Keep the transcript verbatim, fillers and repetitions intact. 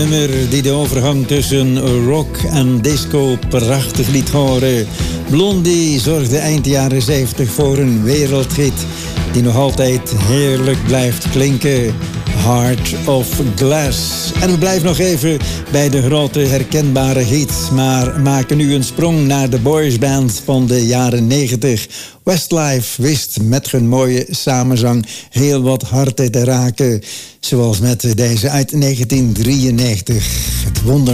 nummer die de overgang tussen rock en disco prachtig liet horen. Blondie zorgde eind jaren zeventig voor een wereldhit die nog altijd heerlijk blijft klinken. Heart of Glass. En we blijven nog even bij de grote herkenbare hits, maar maken nu een sprong naar de boysband van de jaren negentig. Westlife wist met hun mooie samenzang heel wat harten te raken. Zoals met deze uit negentien drieënnegentig. Het wonder